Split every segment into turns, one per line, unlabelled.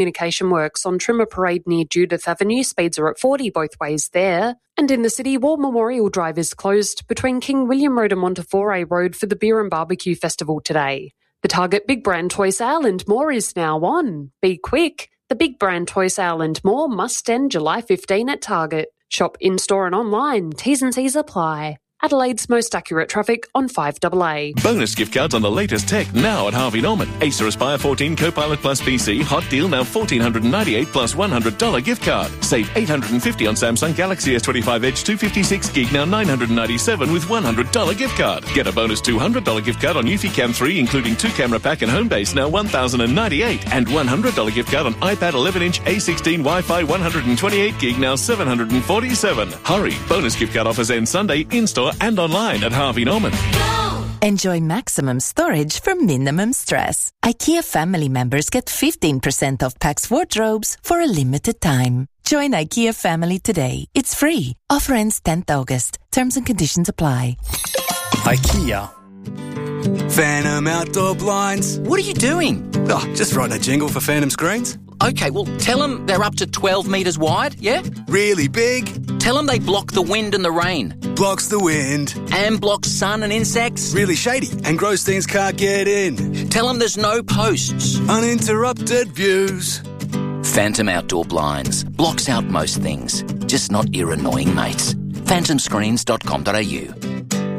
Communication works on Trimmer Parade near Judith Avenue. Speeds are at 40 both ways there. And in the city, War Memorial Drive is closed between King William Road and Montefiore Road for the Beer and Barbecue Festival today. The Target Big Brand Toy Sale and More is now on. Be quick. The Big Brand Toy Sale and More must end July 15 at Target. Shop in-store and online. T's and C's apply. Adelaide's most accurate traffic on 5AA.
Bonus gift cards on the latest tech now at Harvey Norman. Acer Aspire 14 Copilot Plus PC. Hot deal now $1,498 plus $100 gift card. Save $850 on Samsung Galaxy S25 Edge 256 gig now $997 with $100 gift card. Get a bonus $200 gift card on Eufy Cam 3 including 2-camera pack and Homebase now $1,098 and $100 gift card on iPad 11-inch A16 Wi-Fi 128 gig now $747. Hurry! Bonus gift card offers end Sunday in-store and online at Harvey Norman.
Enjoy maximum storage for minimum stress. IKEA family members get 15% off Pax wardrobes for a limited time. Join IKEA family today. It's free. Offer ends 10th August. Terms and conditions apply.
IKEA.
Phantom Outdoor Blinds.
What are you doing?
Oh, just writing a jingle for Phantom Screens.
Okay, well, tell them they're up to 12 metres wide, yeah?
Really big.
Tell them they block the wind and the rain.
Blocks the wind.
And blocks sun and insects.
Really shady and gross things can't get in.
Tell them there's no posts.
Uninterrupted views.
Phantom Outdoor Blinds. Blocks out most things. Just not your annoying mates. phantomscreens.com.au.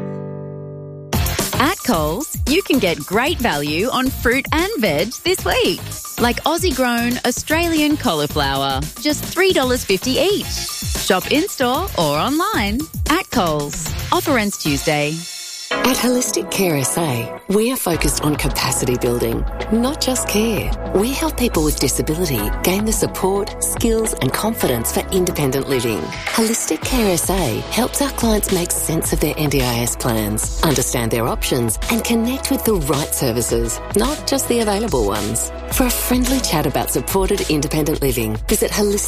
At Coles, you can get great value on fruit and veg this week. Like Aussie-grown Australian cauliflower, just $3.50 each. Shop in-store or online at Coles. Offer ends Tuesday.
At Holistic Care SA, we are focused on capacity building, not just care. We help people with disability gain the support, skills and confidence for independent living. Holistic Care SA helps our clients make sense of their NDIS plans, understand their options and connect with the right services, not just the available ones. For a friendly chat about supported independent living, visit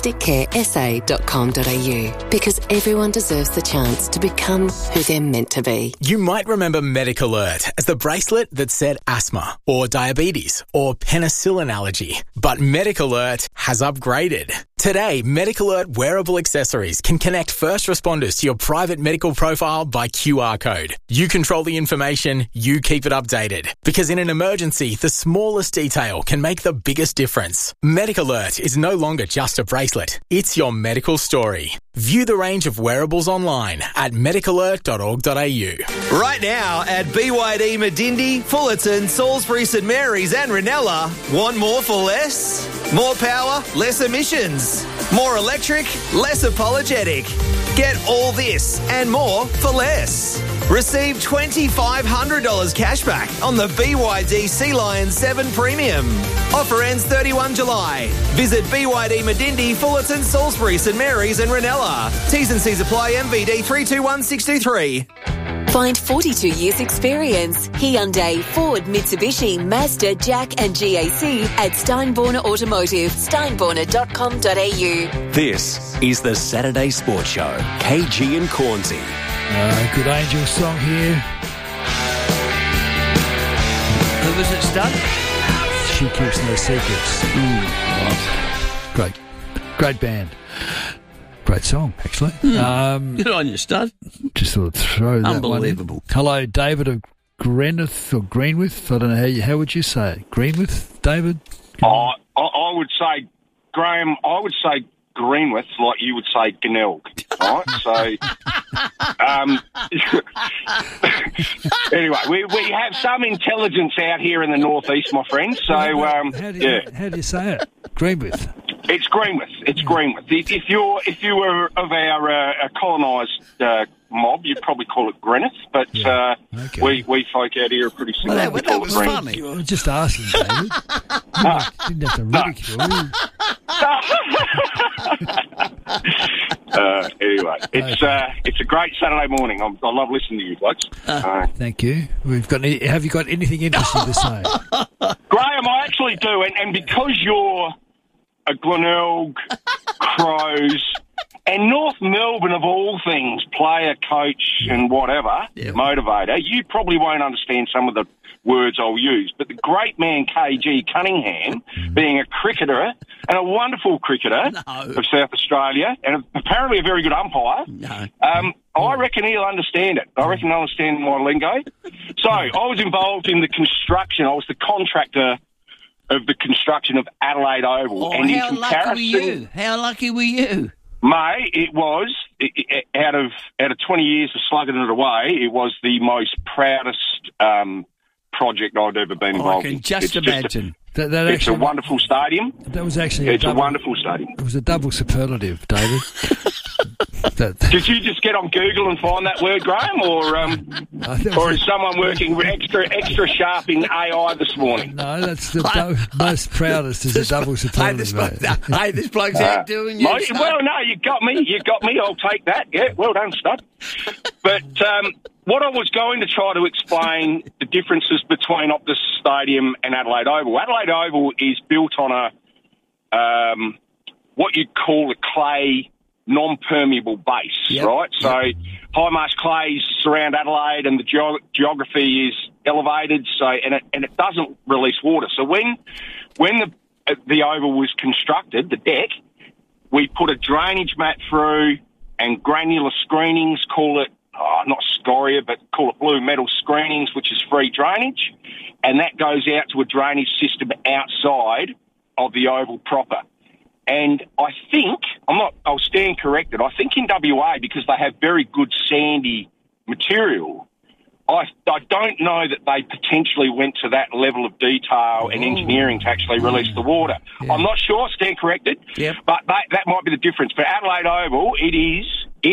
holisticcaresa.com.au because everyone deserves the chance to become who they're meant to be.
You might remember MedicAlert as the bracelet that said asthma or diabetes or penicillin allergy. But MedicAlert has upgraded. Today, MedicAlert wearable accessories can connect first responders to your private medical profile by QR code. You control the information, you keep it updated. Because in an emergency, the smallest detail can make the biggest difference. MedicAlert is no longer just a bracelet. It's your medical story. View the range of wearables online at medicalert.org.au.
Right now at BYD Medindi, Fullerton, Salisbury, St Mary's and Ranella, want more for less? More power, less emissions. More electric, less apologetic. Get all this and more for less. Receive $2,500 cashback on the BYD Sea Lion 7 Premium. Offer ends 31 July. Visit BYD Medindi, Fullerton, Salisbury, St Mary's and Ranella. T's and C's apply. MVD 321623.
Find 42 years experience. Hyundai, Ford, Mitsubishi, Mazda, Jack and GAC at Steinborner Automotive, steinborner.com.au.
This is the Saturday Sports Show. KG and Cornsey.
Good Angel song here.
Who was it, Stud?
She Keeps No Secrets. Great band. Great song, actually.
Good on you, Stud.
Just thought I'd throw that
Unbelievable.
one in. Hello, David of Greenwith or Greenwith. I don't know how would you say it? Greenwith, David?
I would say, Graham, I would say Greenwith, like you would say Glenelg, right? So, anyway, we have some intelligence out here in the northeast, my friend. So,
how do you say it? Greenwith.
It's Greenwith. It's Greenwith. If you were of our colonised mob, you'd probably call it Greenwith, but
okay.
we folk out here are pretty similar.
Well, that was funny.
I was just asking, David. Didn't have to ridicule.
Anyway, it's a great Saturday morning. I love listening to you, blokes.
Thank you. Have you got anything interesting to say?
Graham, I actually do, and because you're a Glenelg, Crows, And North Melbourne, of all things, player, coach and whatever, motivator, you probably won't understand some of the words I'll use, but the great man KG Cunningham, being a cricketer and a wonderful cricketer of South Australia and apparently a very good umpire, I reckon he'll understand it. I reckon he'll understand my lingo. So I was involved in the construction. I was the contractor of the construction of Adelaide Oval. And
how lucky were you? How lucky were you?
Mate, it was, out of 20 years of slugging it away, it was the most proudest project I'd ever been involved in.
I can just imagine.
It's a wonderful stadium.
That was actually
a wonderful stadium.
It was a double superlative, David.
Did you just get on Google and find that word, Graham, or is someone working extra sharp in AI this morning?
No, that's the most proudest is a double superlative.
Hey, this bloke's out doing you.
Well, no, you got me. I'll take that. Yeah, well done, stud. But what I was going to try to explain the differences between Optus Stadium and Adelaide Oval. Adelaide Oval is built on a what you'd call a clay non-permeable base, right? So high marsh clays surround Adelaide, and the geography is elevated, so and it doesn't release water. So when the oval was constructed, the deck, we put a drainage mat through and granular screenings, call it not scoria, but call it blue metal screenings, which is free drainage, and that goes out to a drainage system outside of the oval proper. And I think, I'll stand corrected, I think in WA, because they have very good sandy material, I don't know that they potentially went to that level of detail and engineering to actually release the water. Yeah. I'm not sure, stand corrected, but that might be the difference. For Adelaide Oval, it is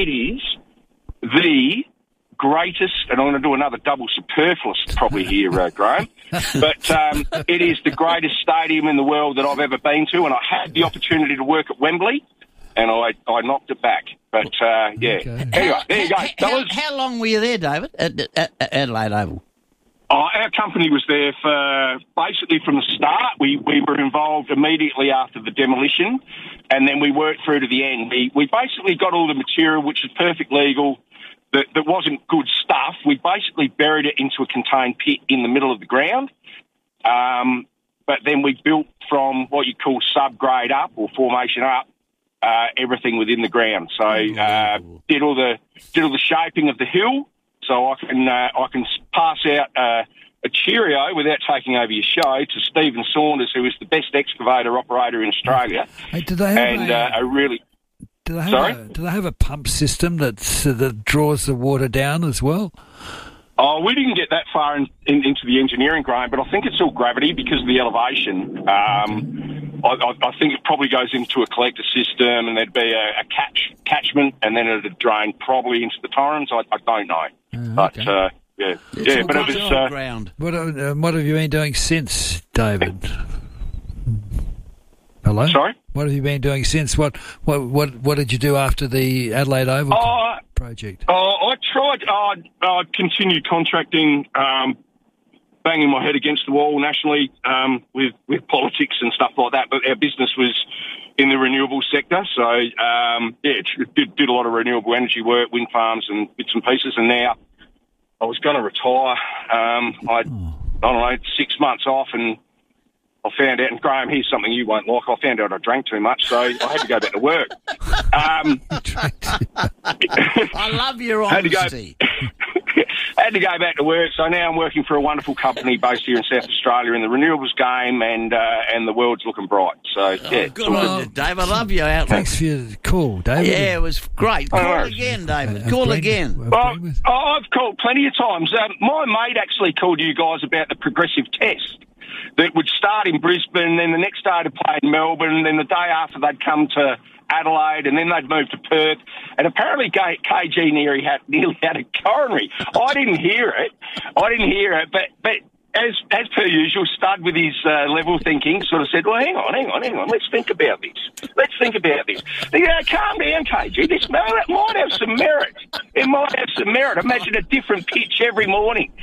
the greatest, and I'm going to do another double superfluous probably here, Graham, but it is the greatest stadium in the world that I've ever been to, and I had the opportunity to work at Wembley, and I knocked it back. But, Anyway, there you go.
How long were you there, David, at Adelaide Oval?
Our company was there for basically from the start. We were involved immediately after the demolition, and then we worked through to the end. We basically got all the material, which is perfect legal, that wasn't good stuff. We basically buried it into a contained pit in the middle of the ground. But then we built from what you call subgrade up or formation up, everything within the ground. So did all the shaping of the hill. So I can pass out a cheerio without taking over your show to Stephen Saunders, who is the best excavator operator in Australia.
Hey, do they have Do they have a pump system that draws the water down as well?
Oh, we didn't get that far into the engineering, Graham, but I think it's all gravity because of the elevation. I think it probably goes into a collector system, and there'd be a catchment, and then it'd drain probably into the torrents. I don't know, but but it was
ground.
What have you been doing since, David? Hello?
Sorry?
What have you been doing since? What did you do after the Adelaide Oval project?
I tried. I continued contracting, banging my head against the wall nationally with politics and stuff like that. But our business was in the renewable sector, so did a lot of renewable energy work, wind farms and bits and pieces. And now I was going to retire. I don't know, 6 months off, and I found out, and Graham, here's something you won't like, I found out I drank too much, so I had to go back to work.
I love your honesty.
Had to go back to work, so now I'm working for a wonderful company based here in South Australia in the renewables game, and the world's looking bright. So,
good on you, Dave. I love your outlook.
Thanks for your call, David.
Yeah, it was great. Call again, David. Call again.
Well, I've called plenty of times. My mate actually called you guys about the progressive test that would start in Brisbane, then the next day to play in Melbourne, then the day after they'd come to Adelaide, and then they'd move to Perth. And apparently KG nearly had a coronary. I didn't hear it, but as per usual, Stud with his level thinking sort of said, well, hang on, let's think about this. Yeah, calm down, KG. This might have some merit. It might have some merit. Imagine a different pitch every morning.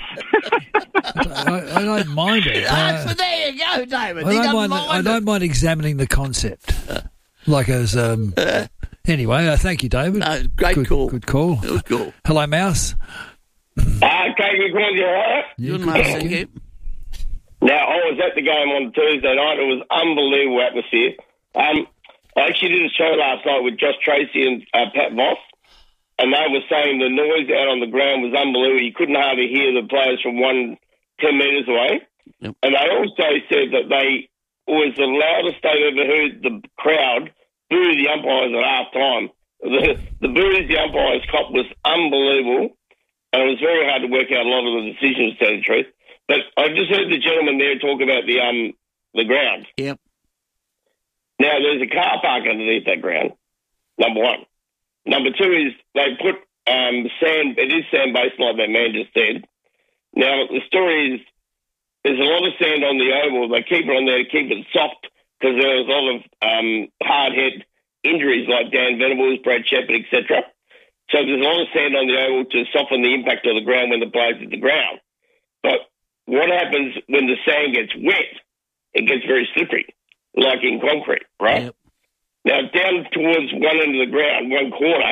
I don't mind it.
So there you go, David.
I don't mind examining the concept. Like as Anyway, thank you, David.
Great call.
Good call.
It was cool.
Hello, Mouse.
Okay, good morning, you all right?
Good, mate. Thank you.
Now, I was at the game on Thursday night. It was unbelievable atmosphere. I actually did a show last night with Josh Tracy and Pat Voss, and they were saying the noise out on the ground was unbelievable. You couldn't hardly hear the players from 10 metres away. Yep. And they also said that it was the loudest they've ever heard the crowd boo the umpires at half time. The boos the umpires cop was unbelievable, and it was very hard to work out a lot of the decisions, to tell the truth. But I just heard the gentleman there talk about the ground.
Yep.
Now, there's a car park underneath that ground, number one. Number two is they put sand, it is sand-based like that man just said. Now, the story is there's a lot of sand on the oval. They keep it on there to keep it soft because there's a lot of hard head injuries like Dan Venables, Brad Shepard, etc. So there's a lot of sand on the oval to soften the impact of the ground when the players hit the ground. But what happens when the sand gets wet? It gets very slippery, like in concrete, right? Yep. Now, down towards one end of the ground, one corner,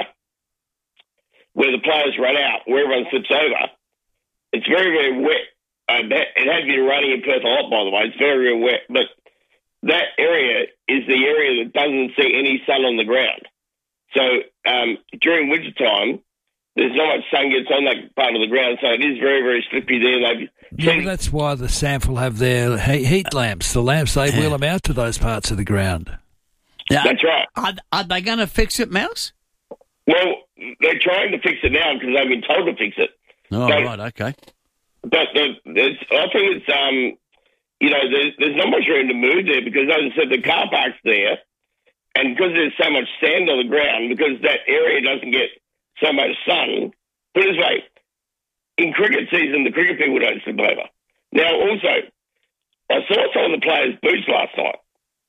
where the players run out, where everyone slips over, it's very, very wet. It has been raining in Perth a lot, by the way. It's very, very wet. But that area is the area that doesn't see any sun on the ground. So during winter time, there's not much sun gets on that part of the ground, so it is very, very slippery there.
Yeah, that's why the SANFL have their heat lamps. The lamps, they wheel them out to those parts of the ground.
Yeah.
That's right.
Are they going to fix it, Mouse?
Well, they're trying to fix it now because they've been told to fix it.
Oh, right, okay.
But I think it's, there's not much room to move there because, as I said, the car park's there, and because there's so much sand on the ground, because that area doesn't get so much sun, put it this way, in cricket season, the cricket people don't slip over. Now, also, I saw some of the players' boots last night.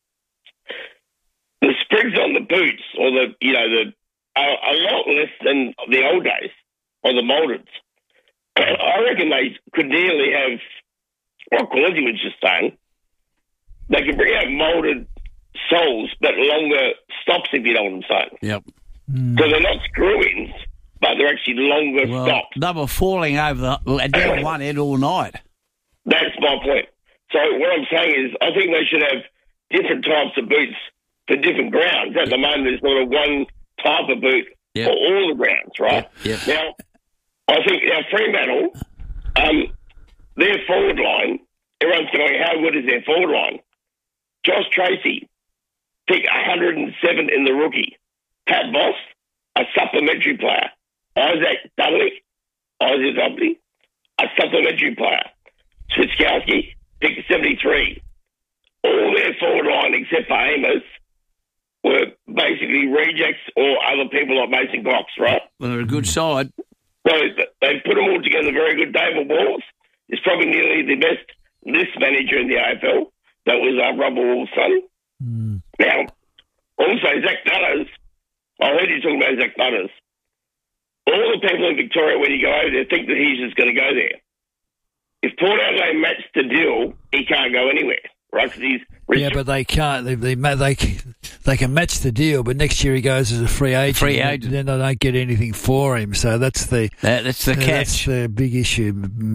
The sprigs on the boots, or are a lot less than the old days, or the mouldeds. I reckon they could nearly have, what Causey was just saying, they could bring out moulded soles, but longer stops, if you know what I'm saying.
Yep.
So they're not screw-ins, but they're actually longer stops.
They were falling over down one end all night.
That's my point. So what I'm saying is I think they should have different types of boots for different grounds. At the moment, there's sort of one type of boot for all the grounds, right?
Yep.
Now, I think Fremantle, their forward line, everyone's going, how good is their forward line? Josh Tracy, pick 107 in the rookie. Pat Voss, a supplementary player. Isaac Dudley, a supplementary player. Switkowski, pick 73. All their forward line, except for Amos, were basically rejects or other people like Mason Cox, right?
Well, they're a good side.
So they put them all together very good. David Walls is probably nearly the best list manager in the AFL. That was Robert Wall's son. Now, also Zach Nutters. I heard you talking about Zach Nutters. All the people in Victoria, when you go over there, think that he's just going to go there. If Port Adelaide match the deal, he can't go anywhere, right? Because he's
but they can't. They can match the deal, but next year he goes as a free agent. Then they don't get anything for him. So that's the
catch.
That's the big issue,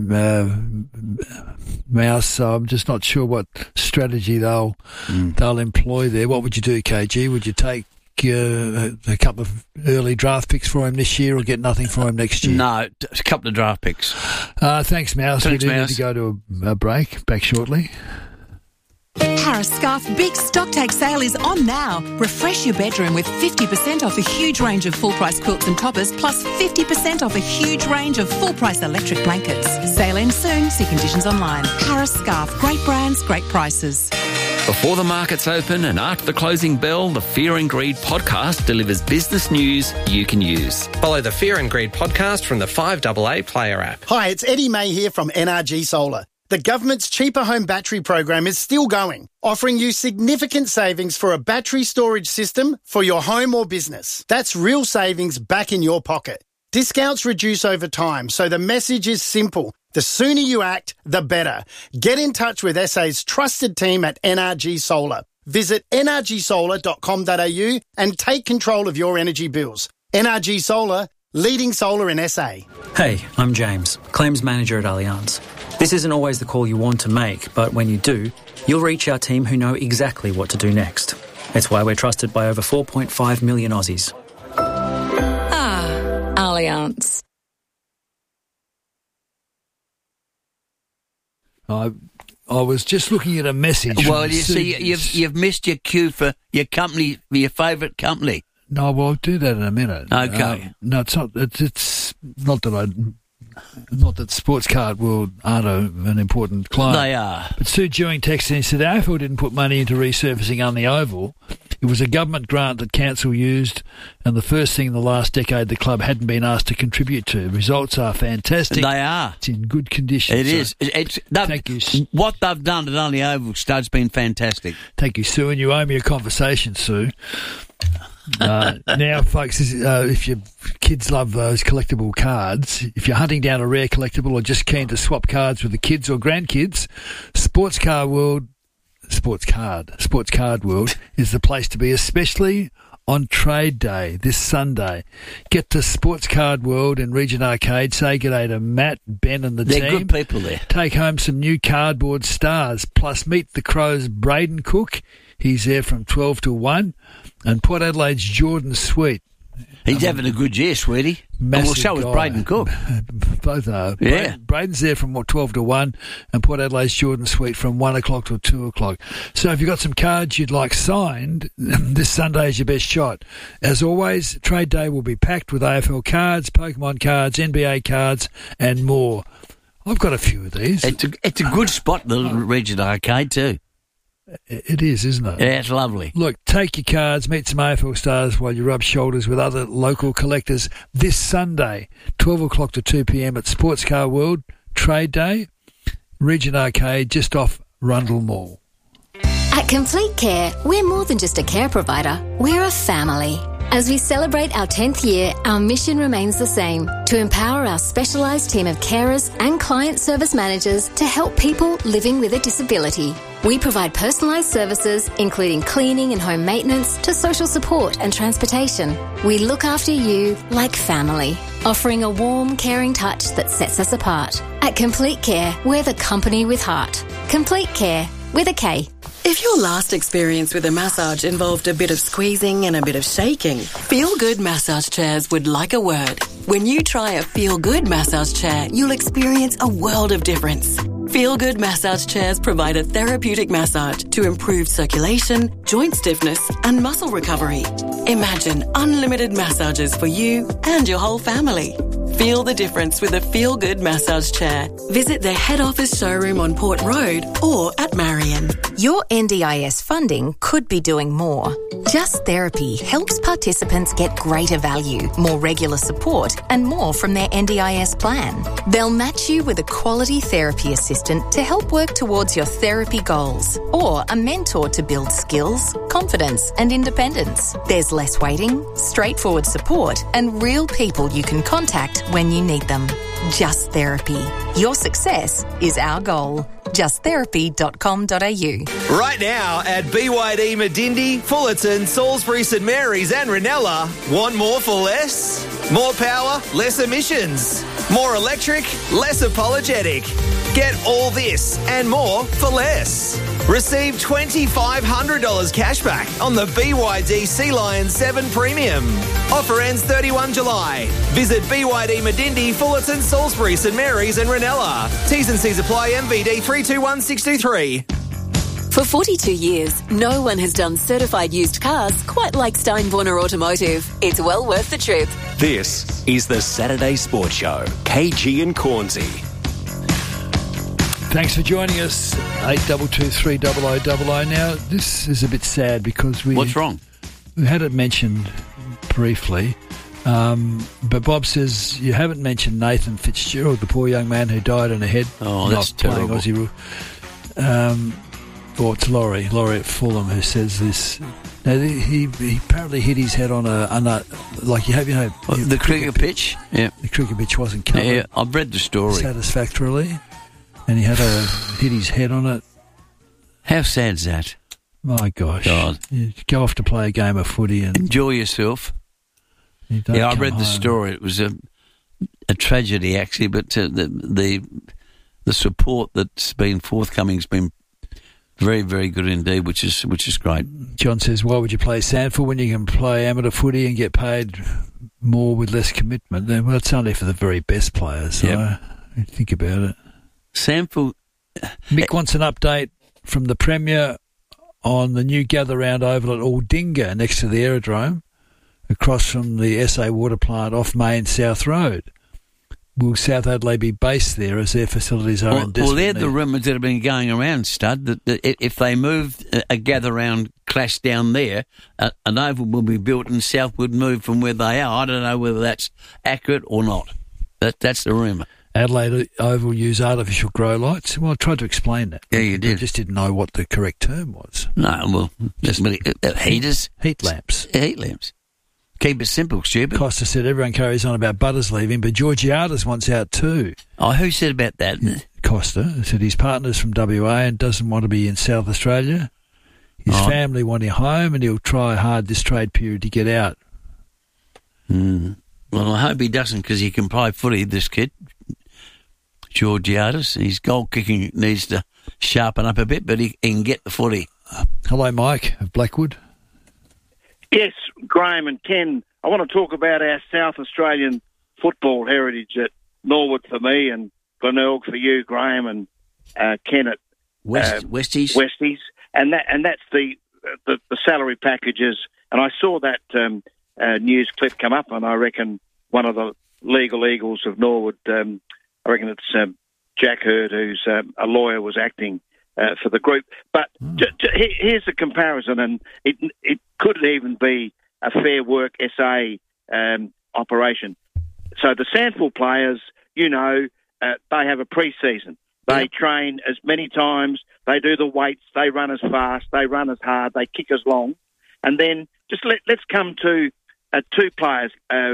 Mouse. So I'm just not sure what strategy they'll employ there. What would you do, KG? Would you take a couple of early draft picks for him this year or get nothing for him next year?
No, a couple of draft picks.
Thanks, Mouse. We do need to go to a break. Back shortly.
Harris Scarf Big Stock Take Sale is on now. Refresh your bedroom with 50% off a huge range of full-price quilts and toppers, plus 50% off a huge range of full-price electric blankets. Sale ends soon. See conditions online. Harris Scarf. Great brands, great prices.
Before the markets open and after the closing bell, the Fear and Greed podcast delivers business news you can use.
Follow the Fear and Greed podcast from the 5AA Player app.
Hi, it's Eddie May here from NRG Solar. The government's cheaper home battery program is still going, offering you significant savings for a battery storage system for your home or business. That's real savings back in your pocket. Discounts reduce over time, so the message is simple. The sooner you act, the better. Get in touch with SA's trusted team at NRG Solar. Visit nrgsolar.com.au and take control of your energy bills. NRG Solar, leading solar in SA.
Hey, I'm James, Claims Manager at Allianz. This isn't always the call you want to make, but when you do, you'll reach our team who know exactly what to do next. It's why we're trusted by over 4.5 million Aussies.
Allianz.
I was just looking at a message.
Well, you see, you've missed your cue for your company, for your favourite company.
No, well, I'll do that in a minute.
Okay.
No, it's not. It's not that not that Sports Card World aren't an important client.
They are. But
Sue Dewing texted and said the AFL didn't put money into resurfacing on the Oval. It was a government grant that council used, and the first thing in the last decade the club hadn't been asked to contribute to. Results are fantastic.
They are.
It's in good condition.
It is. Thank you. What they've done at the Oval Stud's been fantastic.
Thank you, Sue, and you owe me a conversation, Sue. Now, folks, if your kids love those collectible cards, if you're hunting down a rare collectible or just keen to swap cards with the kids or grandkids, Sports Card World is the place to be, especially on Trade Day this Sunday. Get to Sports Card World in Regent Arcade. Say g'day to Matt, Ben and the team.
They're good people there.
Take home some new cardboard stars, plus meet the Crows' Braden Cook. He's there from 12 to 1. And Port Adelaide's Jordan Sweet.
He's having a good year, sweetie. Well, so is Braden Cook.
Both are.
Yeah.
Braden's there from 12 to 1, and Port Adelaide's Jordan Sweet from 1 o'clock to 2 o'clock. So if you've got some cards you'd like signed, this Sunday is your best shot. As always, Trade Day will be packed with AFL cards, Pokemon cards, NBA cards, and more. I've got a few of these.
It's a good spot, the Regent Arcade, too.
It is, isn't it?
Yeah, it's lovely.
Look, take your cards, meet some AFL stars while you rub shoulders with other local collectors this Sunday, 12 o'clock to 2 p.m. at Sports Car World, Trade Day, Regent Arcade, just off Rundle Mall.
At Complete Care, we're more than just a care provider, we're a family. As we celebrate our 10th year, our mission remains the same, to empower our specialised team of carers and client service managers to help people living with a disability. We provide personalised services, including cleaning and home maintenance, to social support and transportation. We look after you like family, offering a warm, caring touch that sets us apart. At Complete Care, we're the company with heart. Complete Care, with a K.
If your last experience with a massage involved a bit of squeezing and a bit of shaking, Feel Good Massage Chairs would like a word. When you try a Feel Good massage chair, you'll experience a world of difference. Feel Good Massage Chairs provide a therapeutic massage to improve circulation, joint stiffness, and muscle recovery. Imagine unlimited massages for you and your whole family. Feel the difference with a Feel Good massage chair. Visit their head office showroom on Port Road or at Marion.
Your NDIS funding could be doing more. Just Therapy helps participants get greater value, more regular support, and more from their NDIS plan. They'll match you with a quality therapy assistant to help work towards your therapy goals, or a mentor to build skills, confidence, and independence. There's less waiting, straightforward support, and real people you can contact when you need them. Just Therapy. Your success is our goal. justtherapy.com.au.
Right now at BYD Medindi, Fullerton, Salisbury, St Mary's and Ranella. Want more for less? More power, less emissions. More electric, less apologetic. Get all this and more for less. Receive $2,500 cashback on the BYD Sea Lion 7 Premium. Offer ends 31 July. Visit BYD Medindi, Fullerton, Salisbury, St Mary's and Ranella. T's and C's apply. MVD 321623.
For 42 years, no one has done certified used cars quite like Steinborner Automotive. It's well worth the trip.
This is the Saturday Sports Show. KG and Cornsey.
Thanks for joining us. 82230000. Now, this is a bit sad because we...
What's wrong?
We had it mentioned briefly, but Bob says you haven't mentioned Nathan Fitzgerald, the poor young man who died in a head.
Oh, that's terrible.
Aussie. Or it's Laurie at Fulham who says this. Now, he apparently hit his head on a like you have,
the cricket pitch. Yeah,
the cricket pitch wasn't covered.
Yeah, I've read the story
satisfactorily, and he had hit his head on it.
How sad's that?
My gosh.
God.
You go off to play a game of footy and
enjoy yourself. Yeah, I read the story. It was a tragedy, actually, but the support that's been forthcoming has been very, very good indeed, which is great.
John says, why would you play SANFL when you can play amateur footy and get paid more with less commitment? Well, it's only for the very best players. So think about it.
SANFL.
Mick wants an update from the Premier on the new gather round oval at Aldinga next to the aerodrome, across from the SA water plant off Main South Road. Will South Adelaide be based there as their facilities are in desperate
Well, they're
need?
the rumours that have been going around, Stud, that if they moved a gather-round clash down there, an oval will be built and South would move from where they are. I don't know whether that's accurate or not. That's the rumour.
Adelaide Oval use artificial grow lights. Well, I tried to explain that.
Yeah, you did.
I just didn't know what the correct term was.
No, well, heaters.
Heat lamps.
Heat lamps. Keep it simple, stupid.
Costa said everyone carries on about Butters leaving, but Georgiades wants out too.
Oh, who said about that?
Costa said his partner's from WA and doesn't want to be in South Australia. His family want him home and he'll try hard this trade period to get out.
Well, I hope he doesn't, because he can play footy, this kid. Georgiades. His goal kicking needs to sharpen up a bit, but he can get the footy.
Hello, Mike of Blackwood.
Yes, Graham and Ken, I want to talk about our South Australian football heritage at Norwood for me and Glenelg for you, Graham, and Ken at
Westies.
Westies, and that's the salary packages. And I saw that news clip come up, and I reckon one of the legal eagles of Norwood, I reckon it's Jack Hurd, who's a lawyer, was acting for the group. But here's the comparison, and it could even be a Fair Work SA operation. So the SANFL players, they have a pre-season. They train as many times, they do the weights, they run as fast, they run as hard, they kick as long. And then just let's come to two players.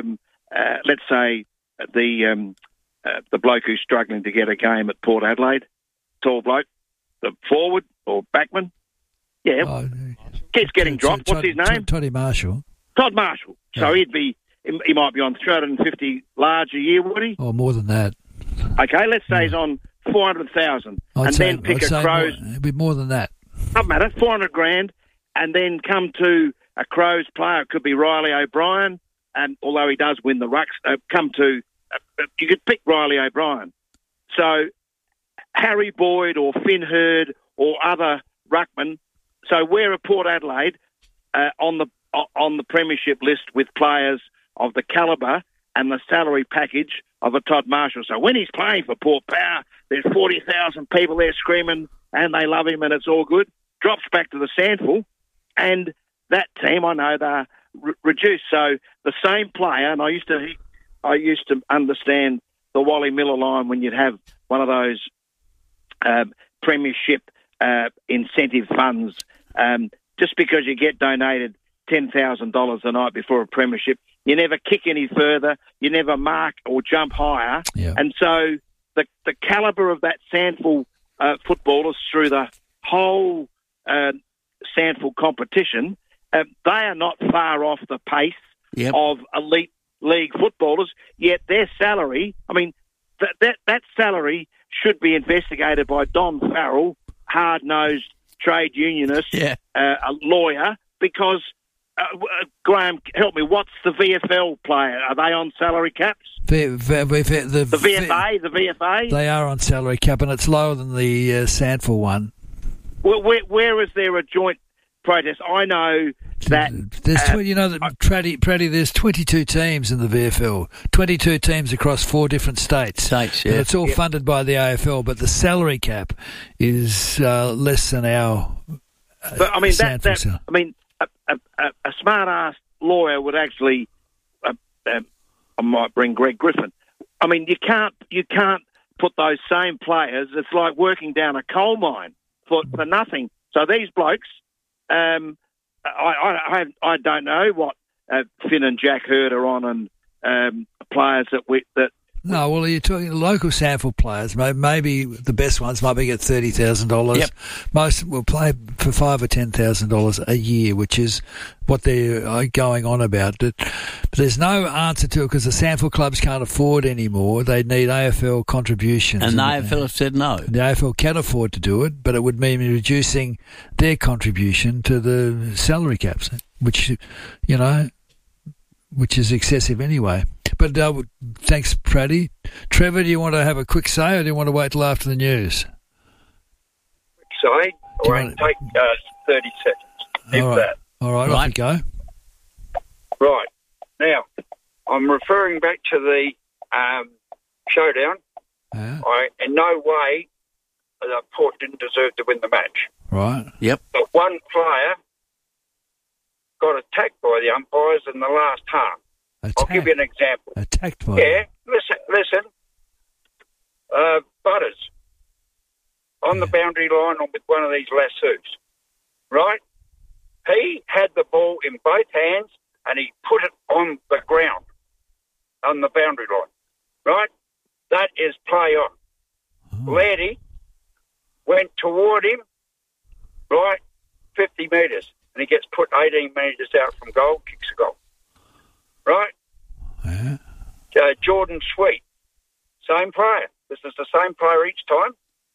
Let's say the bloke who's struggling to get a game at Port Adelaide, tall bloke, the forward or backman. Yeah, keeps getting dropped. What's his name?
Toddy Marshall.
Todd Marshall. So he might be on 350 large a year, would he?
Or more than that.
Okay, let's say he's on 400,000, and then pick a Crows.
A bit more than that.
Doesn't matter, 400 grand, and then come to a Crows player. It could be Riley O'Brien, and although he does win the rucks, you could pick Riley O'Brien. So Harry Boyd or Finn Hurd or other ruckmen. So we're at Port Adelaide on the premiership list with players of the calibre and the salary package of a Todd Marshall. So when he's playing for Port Power, there's 40,000 people there screaming and they love him and it's all good. Drops back to the SANFL, and that team, I know, they're reduced. So the same player, and I used to understand the Wally Miller line when you'd have one of those premiership incentive funds. Just because you get donated $10,000 the night before a premiership, you never kick any further, you never mark or jump higher.
Yeah.
And so the calibre of that SANFL footballers through the whole SANFL competition, they are not far off the pace of elite league footballers, yet their salary, I mean, that salary should be investigated by Don Farrell, hard-nosed trade unionist, a lawyer, because, Graham, help me, what's the VFL player? Are they on salary caps?
The
VFA?
They are on salary cap, and it's lower than the SANFL one.
Well, where is there a joint protest? I know that...
There's Praddy, there's 22 teams in the VFL, 22 teams across 4 different states. And it's all funded by the AFL, but the salary cap is less than our
But I mean,
SANFL.
a smart-ass lawyer would actually... I might bring Greg Griffin. I mean, you can't put those same players. It's like working down a coal mine for nothing. So these blokes, I don't know what Finn and Jack Hurd are on, and players that
No, well, you're talking local sample players. Maybe the best ones might be get $30,000.
Yep.
Most will play for $5,000 or $10,000 a year, which is what they're going on about. But there's no answer to it because the sample clubs can't afford anymore. They need AFL contributions.
And the AFL have said no.
The AFL can afford to do it, but it would mean reducing their contribution to the salary caps, which, you know, which is excessive anyway. But thanks, Praddy. Trevor, do you want to have a quick say or do you want to wait till after the news?
Say, all right, take 30 seconds, if that.
All right, off you go.
Right. Now, I'm referring back to the showdown.
Yeah.
In no way, Port didn't deserve to win the match.
Right.
Yep.
But one player got attacked by the umpires in the last half. I'll give you an example.
Attacked by
Yeah, listen. Butters on the boundary line with one of these lassos, right? He had the ball in both hands and he put it on the ground, on the boundary line, right? That is play on. Laddie went toward him, right, 50 metres, and he gets put 18 metres out from goal, kicks a goal. Right?
Yeah.
Jordan Sweet, same player. This is the same player each time.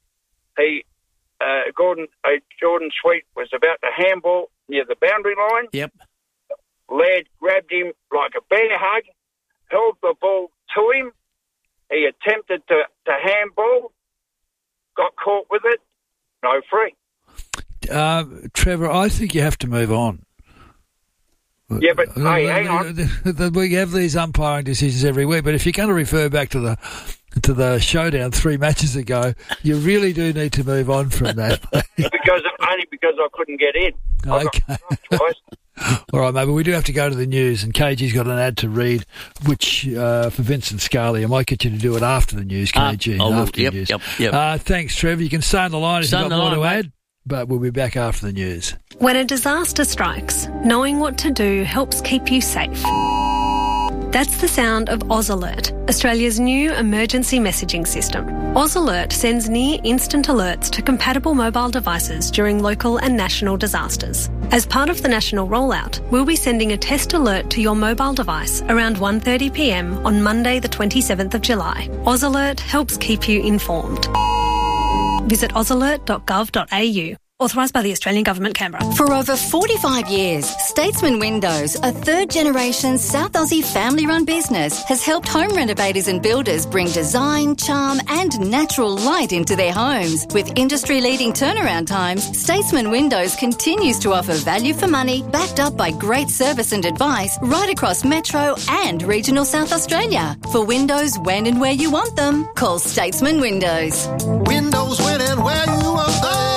Jordan Sweet was about to handball near the boundary line.
Yep.
Ladd grabbed him like a bear hug, held the ball to him. He attempted to handball, got caught with it, no free.
Trevor, I think you have to move on.
Yeah, but hey, hang on.
We have these umpiring decisions every week, but if you're going to refer back to the showdown 3 matches ago, you really do need to move on from that.
Only because I couldn't get in.
Okay. All right, mate, but we do have to go to the news, and KG's got an ad to read, which for Vincent Scully. I might get you to do it after the news, KG. After the news.
Yep.
Thanks, Trevor. You can stay on the line if you've got more to add, but we'll be back after the news.
When a disaster strikes, knowing what to do helps keep you safe. That's the sound of Oz Alert, Australia's new emergency messaging system. Oz Alert sends near-instant alerts to compatible mobile devices during local and national disasters. As part of the national rollout, we'll be sending a test alert to your mobile device around 1:30 p.m. on Monday the 27th of July. Oz Alert helps keep you informed. Visit ozalert.gov.au. Authorised by the Australian Government, Canberra.
For over 45 years, Statesman Windows, a third-generation South Aussie family-run business, has helped home renovators and builders bring design, charm and natural light into their homes. With industry-leading turnaround times, Statesman Windows continues to offer value for money, backed up by great service and advice right across Metro and regional South Australia. For windows when and where you want them, call Statesman Windows.
Windows when and where you want them.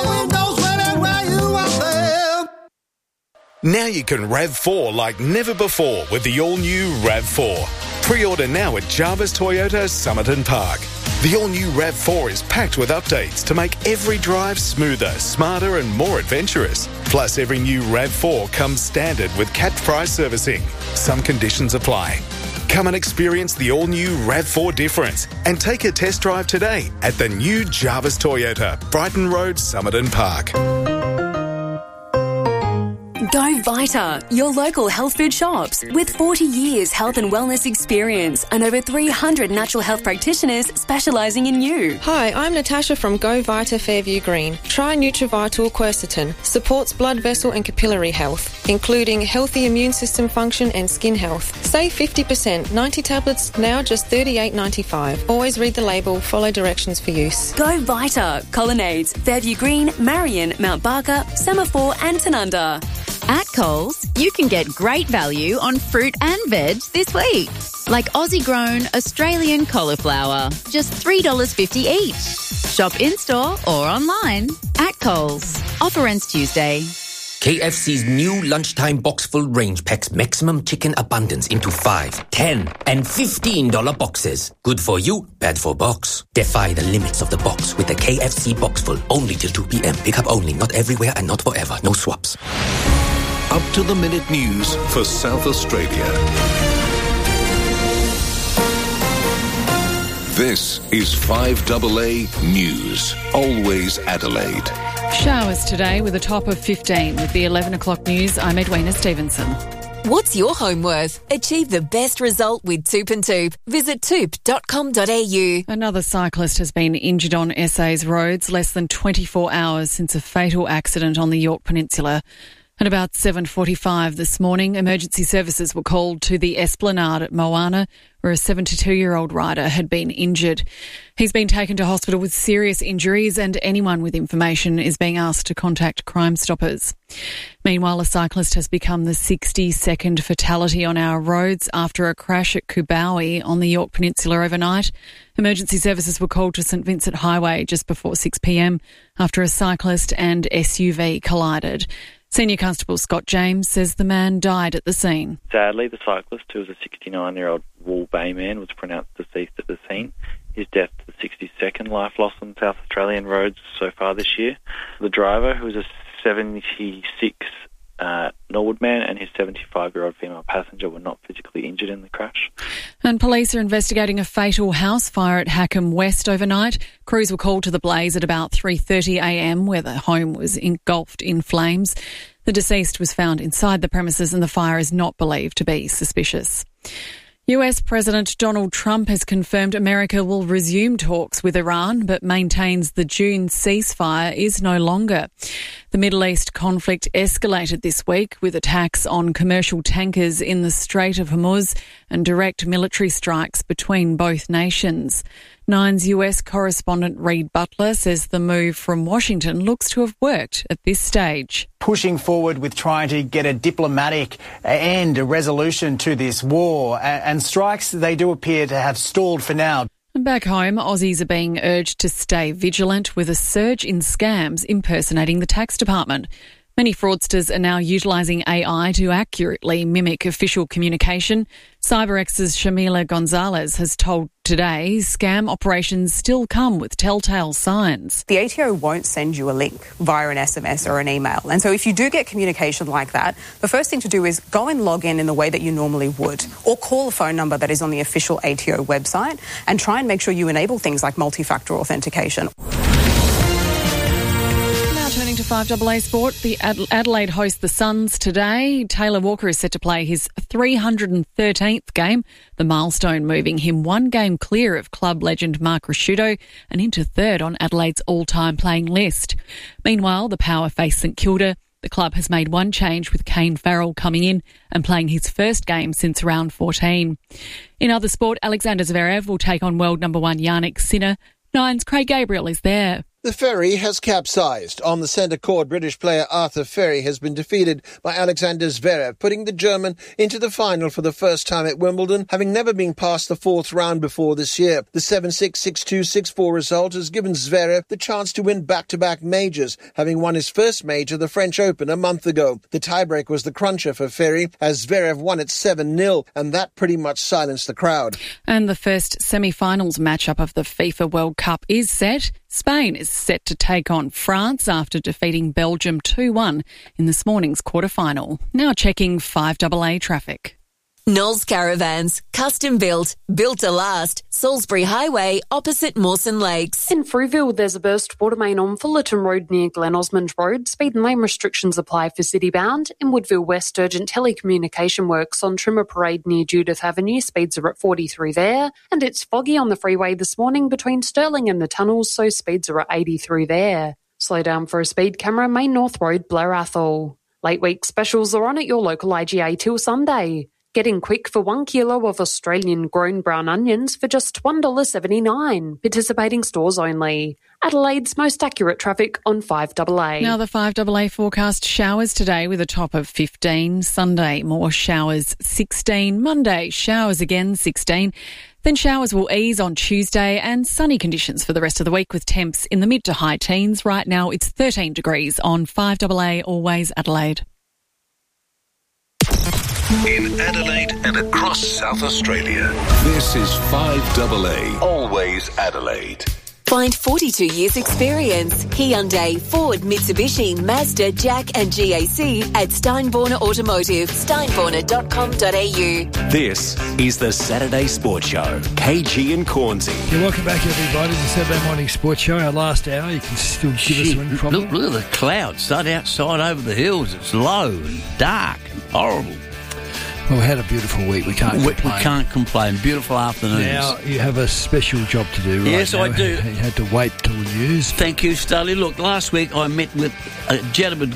Now you can RAV4 like never before with the all-new RAV4. Pre-order now at Jarvis Toyota Somerton Park. The all-new RAV4 is packed with updates to make every drive smoother, smarter and more adventurous. Plus, every new RAV4 comes standard with capped price servicing. Some conditions apply. Come and experience the all-new RAV4 difference and take a test drive today at the new Jarvis Toyota, Brighton Road, Somerton Park.
Go Vita, your local health food shops. With 40 years health and wellness experience and over 300 natural health practitioners specialising in you.
Hi, I'm Natasha from Go Vita Fairview Green. Try Nutrivital Quercetin. Supports blood vessel and capillary health, including healthy immune system function and skin health. Save 50%. 90 tablets, now just $38.95. Always read the label, follow directions for use.
Go Vita. Colonnades, Fairview Green, Marion, Mount Barker, Semaphore and Tanunda.
At Coles, you can get great value on fruit and veg this week. Like Aussie-grown Australian cauliflower, just $3.50 each. Shop in-store or online at Coles. Offer ends Tuesday.
KFC's new lunchtime box-full range packs maximum chicken abundance into 5, 10 and $15 boxes. Good for you, bad for box. Defy the limits of the box with the KFC box-full. Only till 2 p.m. Pick up only, not everywhere and not forever. No swaps.
Up-to-the-minute news for South Australia. This is 5AA News. Always Adelaide.
Showers today with a top of 15. With the 11 o'clock news, I'm Edwina Stevenson.
What's your home worth? Achieve the best result with Toop and Toop. Visit toop.com.au.
Another cyclist has been injured on SA's roads less than 24 hours since a fatal accident on the Yorke Peninsula. At about 7:45 this morning, emergency services were called to the Esplanade at Moana, where a 72-year-old rider had been injured. He's been taken to hospital with serious injuries, and anyone with information is being asked to contact Crime Stoppers. Meanwhile, a cyclist has become the 62nd fatality on our roads after a crash at Kubawi on the Yorke Peninsula overnight. Emergency services were called to St Vincent Highway just before 6 p.m. after a cyclist and SUV collided. Senior Constable Scott James says the man died at the scene.
Sadly, the cyclist, who was a 69-year-old Wool Bay man, was pronounced deceased at the scene. His death, the 62nd life loss on South Australian roads so far this year. The driver, who was a 76 Norwood man, and his 75-year-old female passenger were not physically injured in the crash.
And police are investigating a fatal house fire at Hackham West overnight. Crews were called to the blaze at about 3:30am, where the home was engulfed in flames. The deceased was found inside the premises, and the fire is not believed to be suspicious. US President Donald Trump has confirmed America will resume talks with Iran, but maintains the June ceasefire is no longer. The Middle East conflict escalated this week with attacks on commercial tankers in the Strait of Hormuz and direct military strikes between both nations. Nine's US correspondent Reed Butler says the move from Washington looks to have worked at this stage.
Pushing forward with trying to get a diplomatic end, a resolution to this war, and strikes, they do appear to have stalled for now.
And back home, Aussies are being urged to stay vigilant with a surge in scams impersonating the tax department. Many fraudsters are now utilising AI to accurately mimic official communication. CyberX's Shamila Gonzalez has told Today scam operations still come with telltale signs.
The ATO won't send you a link via an SMS or an email. And so if you do get communication like that, the first thing to do is go and log in the way that you normally would, or call a phone number that is on the official ATO website and try and make sure you enable things like multi-factor authentication.
Turning to 5AA Sport, the Adelaide host the Suns today. Taylor Walker is set to play his 313th game, the milestone moving him one game clear of club legend Mark Rasciuto and into third on Adelaide's all-time playing list. Meanwhile, the Power face St Kilda. The club has made one change with Kane Farrell coming in and playing his first game since round 14. In other sport, Alexander Zverev will take on world number one Yannick Sinner. Nine's Craig Gabriel is there.
The ferry has capsized. On the centre court, British player Arthur Ferry has been defeated by Alexander Zverev, putting the German into the final for the first time at Wimbledon, having never been past the fourth round before this year. The 7-6, 6-2, 6-4 result has given Zverev the chance to win back-to-back majors, having won his first major, the French Open, a month ago. The tiebreak was the cruncher for Ferry, as Zverev won it 7-0, and that pretty much silenced the crowd.
And the first semi-finals matchup of the FIFA World Cup is set. Spain is set to take on France after defeating Belgium 2-1 in this morning's quarter-final. Now checking 5AA traffic.
Knowles Caravans, custom built, built to last. Salisbury Highway, opposite Mawson Lakes.
In Frueville, there's a burst water main on Fullerton Road near Glen Osmond Road. Speed and lane restrictions apply for city-bound. In Woodville West, urgent telecommunication works on Trimmer Parade near Judith Avenue. Speeds are at 43 there. And it's foggy on the freeway this morning between Stirling and the tunnels, so speeds are at 80 through there. Slow down for a speed camera, Main North Road, Blair Athol. Late week specials are on at your local IGA till Sunday. Get in quick for 1 kilo of Australian-grown brown onions for just $1.79. Participating stores only. Adelaide's most accurate traffic on 5AA.
Now the 5AA forecast: showers today with a top of 15. Sunday, more showers, 16. Monday, showers again, 16. Then showers will ease on Tuesday and sunny conditions for the rest of the week with temps in the mid to high teens. Right now it's 13 degrees on 5AA, always Adelaide.
In Adelaide and across South Australia, this is 5AA, always Adelaide.
Find 42 years experience. Hyundai, Ford, Mitsubishi, Mazda, Jack and GAC at Steinborner Automotive. Steinborner.com.au.
This is the Saturday Sports Show. KG and Cornsey.
Yeah, welcome back, everybody, to the Saturday Morning Sports Show. Our last hour. You can still give us a ring, probably.
Look at the clouds. Start outside over the hills. It's low and dark and horrible.
Well, we had a beautiful week. We can't complain.
We can't complain. Beautiful afternoons.
Now, you have a special job to do right
Yes,
now.
I do.
You had to wait till the news.
Thank you, Starley. Look, last week I met with a gentleman,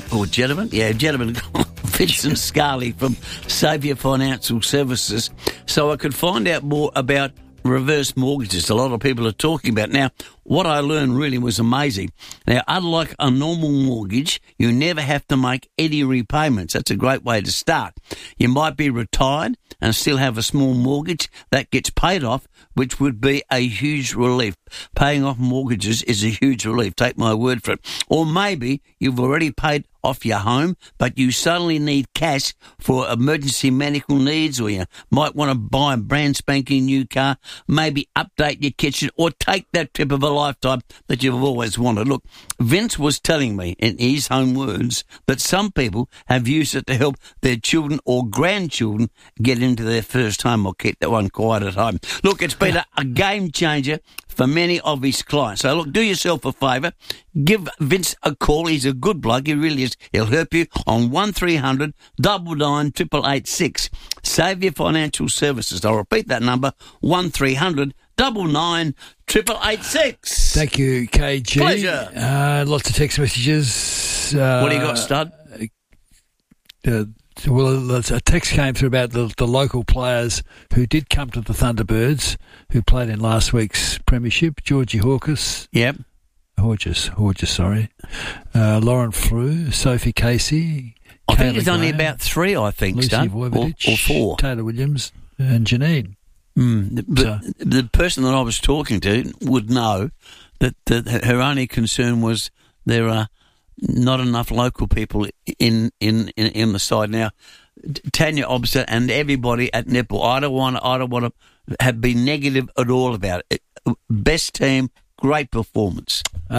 Vincent Scarley from Saviour Financial Services, so I could find out more about reverse mortgages a lot of people are talking about. Now, what I learned really was amazing. Now, unlike a normal mortgage, you never have to make any repayments. That's a great way to start. You might be retired and still have a small mortgage that gets paid off, which would be a huge relief. Paying off mortgages is a huge relief. Take my word for it. Or maybe you've already paid off your home, but you suddenly need cash for emergency medical needs, or you might want to buy a brand spanking new car, maybe update your kitchen, or take that trip of a lifetime that you've always wanted. Look, Vince was telling me in his own words that some people have used it to help their children or grandchildren get into their first home or keep that one quiet at home. Look, it's been a game changer for many of his clients. So, look, do yourself a favour. Give Vince a call. He's a good bloke. He really is. He'll help you on 1300 99 886. Saviour Financial Services. I'll repeat that number, 1300 99 886.
Thank you, KG.
Pleasure.
Lots of text messages.
What do you got, Stud?
Well, a text came through about the local players who did come to the Thunderbirds, who played in last week's premiership. Georgie Hawkins.
Yep.
Hodges, sorry. Lauren Frew, Sophie Casey.
I think there's only about three,
Lucy
Stud,
Voivodich,
or four.
Taylor Williams and Janine.
The person that I was talking to would know that her only concern was there are not enough local people in the side. Now, Tanya Obster and everybody at netball, I don't want to have been negative at all about it. Best team, great performance.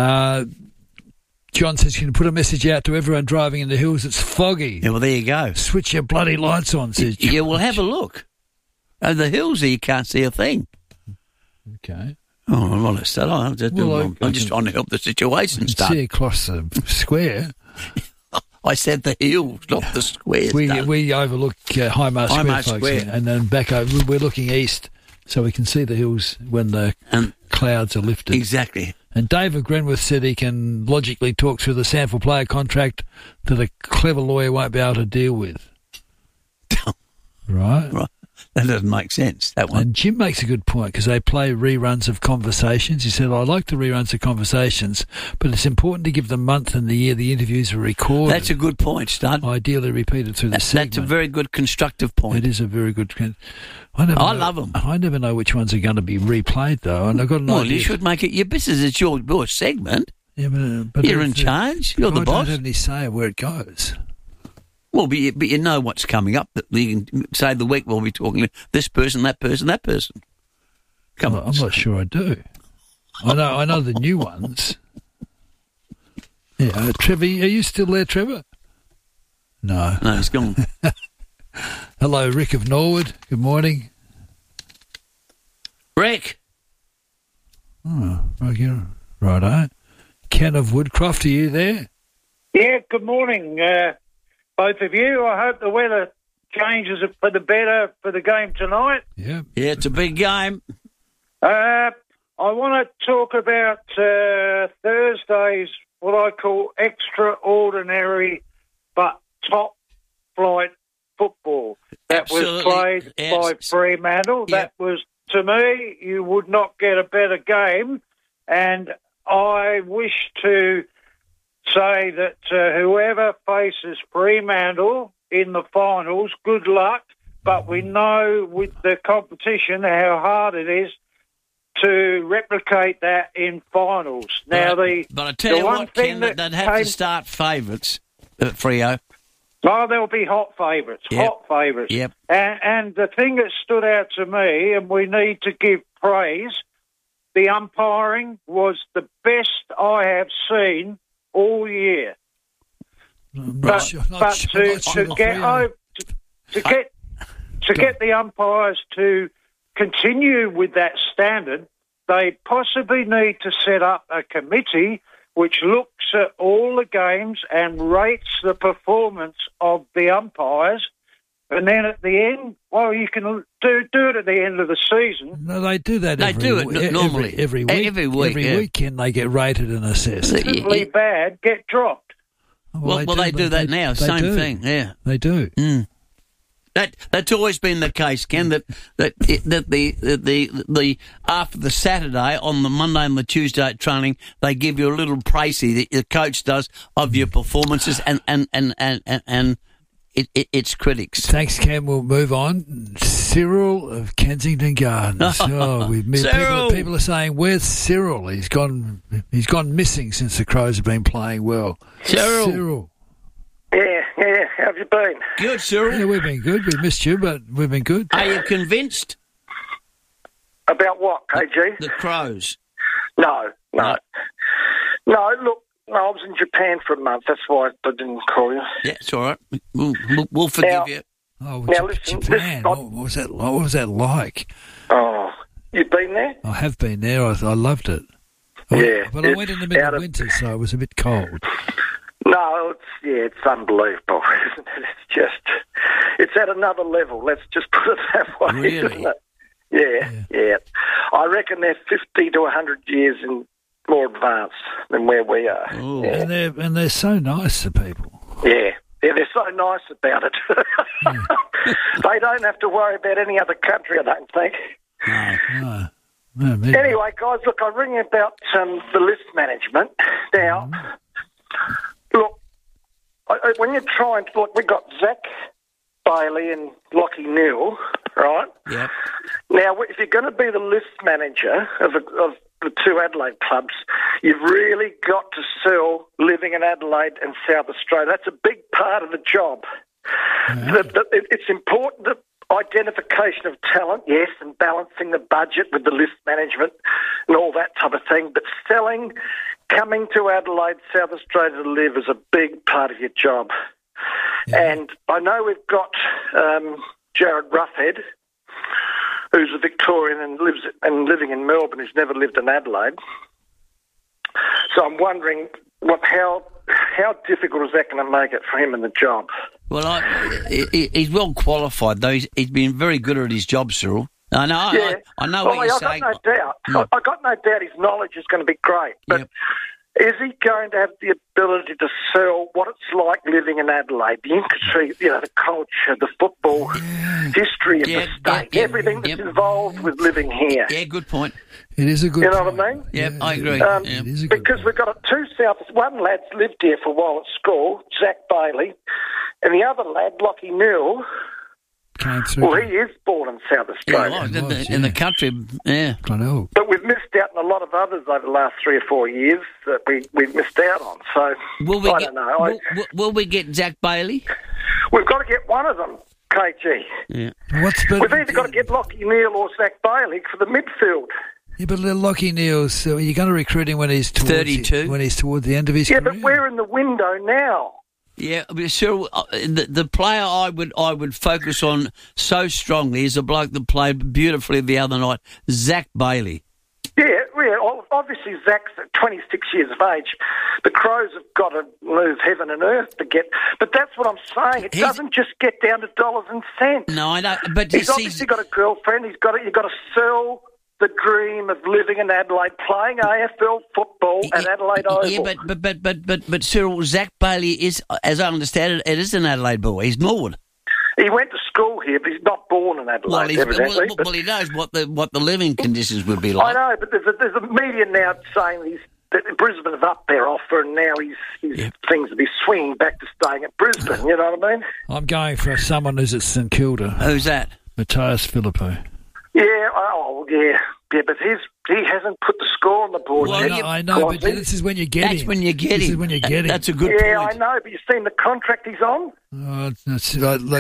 John says, can you put a message out to everyone driving in the hills? It's foggy.
Yeah, well, there you go.
Switch your bloody lights on, says George.
Yeah, well, have a look. Over the hills there, you can't see a thing.
Okay.
Oh, well, it's that. I'm just trying to help the situation.
See across the square.
I said the hills, not the squares.
We overlook Highmarsh Square, and then back over. We're looking east, so we can see the hills when the clouds are lifted.
Exactly.
And Dave of Grenworth said he can logically talk through the Sanford player contract that a clever lawyer won't be able to deal with. Right.
That doesn't make sense, that one.
And Jim makes a good point because they play reruns of Conversations. He said, I like the reruns of Conversations, but it's important to give the month and the year the interviews are recorded.
That's a good point, Stud.
Ideally repeated through the segment.
That's a very good constructive point.
It is a very good... I
love them.
I never know which ones are going to be replayed, though, and I've got an idea.
Well, you should make it your business. It's your segment.
Yeah, but
you're in charge. You're the boss.
I don't have any say where it goes.
Well, but you know what's coming up. That you can say the week we'll be talking to this person, that person, that person. Come on.
I'm not sure I do. I know the new ones. Yeah, Trevor, are you still there, Trevor? No.
No, he's gone.
Hello, Rick of Norwood. Good morning.
Rick.
Oh, righto. Ken of Woodcroft, are you there?
Yeah, good morning, both of you. I hope the weather changes for the better for the game tonight.
Yeah,
it's a big game.
I want to talk about Thursday's, what I call extraordinary but top-flight football that was played by Fremantle.
Yep.
That was, to me, you would not get a better game, and I wish to say that whoever faces Fremantle in the finals, good luck, but we know with the competition how hard it is to replicate that in finals. Now,
but I tell you what, Ken, they'd have to start favourites at Freo.
Oh, there'll be hot favourites, hot favourites.
Yep.
And the thing that stood out to me, and we need to give praise the umpiring was the best I have seen all year. But to get the umpires to continue with that standard, they possibly need to set up a committee which looks at all the games and rates the performance of the umpires. And then at the end, well, you can do it at the end of the season.
No, they do that.
Normally
every week.
Every
weekend they get rated and assessed.
Simply bad, get dropped.
Well, they do that now. Same thing. Yeah,
they do.
Mm. That's always been the case, Ken. That the after the Saturday, on the Monday and the Tuesday at training, they give you a little précis the coach does of your performances and its critics.
Thanks, Cam. We'll move on. Cyril of Kensington Gardens. People are saying, "Where's Cyril? He's gone missing since the Crows have been playing well." Cyril.
Yeah. How have you been?
Good, Cyril.
Yeah, we've been good. We missed you, but we've been good.
Are you convinced?
About what, KG?
The Crows.
No. Look, I was in Japan for a month. That's why I didn't call you.
Yeah, it's all right. We'll forgive you.
Oh, Japan. What was that like?
Oh, you've been there?
I have been there. I loved it. But I went in the middle of winter, so it was a bit cold.
No, it's unbelievable, isn't it? It's at another level. Let's just put it that way.
Really?
Isn't it? Yeah. I reckon they're 50 to 100 years more advanced than where we are.
Yeah. And they're so nice to people.
Yeah, they're so nice about it. They don't have to worry about any other country, I don't think.
No,
anyway, guys, look, I ring about the list management. Now, look, when you're trying to... Look, we've got Zach Bailey and Lockie Neal, right?
Yep.
Now, if you're going to be the list manager of the two Adelaide clubs, you've really got to sell living in Adelaide and South Australia. That's a big part of the job. It's important that identification of talent, yes, and balancing the budget with the list management and all that type of thing, but selling, coming to Adelaide, South Australia to live is a big part of your job. Yeah. And I know we've got Jared Roughhead, who's a Victorian and living in Melbourne, who's never lived in Adelaide. So I'm wondering how difficult is that going to make it for him in the job?
Well, he's well qualified, though. He's been very good at his job, Cyril. I know what you're saying.
I've got no doubt. I've got no doubt his knowledge is going to be great. But is he going to have the ability to sell what it's like living in Adelaide, the industry, the culture, the football history of the state, everything that's involved with living here?
Yeah, good point.
It is a good
point. You know
point.
what I mean?
Yeah, I agree.
It is a good
because we've got two South... One lad's lived here for a while at school, Zach Bailey, and the other lad, Lockie Neal... Well, he is born in South Australia.
In the country, yeah.
I know.
But we've missed out on a lot of others over the last 3 or 4 years that we've missed out on. So, I don't know.
Will we get Zach Bailey?
We've got to get one of them, KG.
Yeah.
We've either got to get Lockie Neal or Zach Bailey for the midfield.
Yeah, but Lockie Neal's, are you going to recruit him when he's
32?
When he's towards the end of his career?
Yeah, but we're in the window now.
Yeah, sure. The player I would focus on so strongly is a bloke that played beautifully the other night, Zach Bailey.
Yeah. Obviously, Zach's 26 years of age. The Crows have got to move heaven and earth to get. But that's what I'm saying. It doesn't just get down to dollars and cents.
No, I know. But
he's obviously got a girlfriend. You've got to sell the dream of living in Adelaide, playing AFL football at Adelaide Oval.
Yeah, but Cyril, Zach Bailey is, as I understand it is an Adelaide boy. He's Norwood.
He went to school here, but he's not born in Adelaide, evidently.
Well, he knows what the living conditions would be like.
I know, but there's a media now saying that Brisbane have upped their offer, and now things will be swinging back to staying at Brisbane. You know what I mean?
I'm going for someone who's at St Kilda.
Who's that?
Matthias Philippou.
Yeah, but he hasn't put the score on the board yet.
No, I know, but this is when you get him.
That's when you get him.
This is when you get him.
That's a good point.
Yeah, I know, but you've seen the contract he's on?
St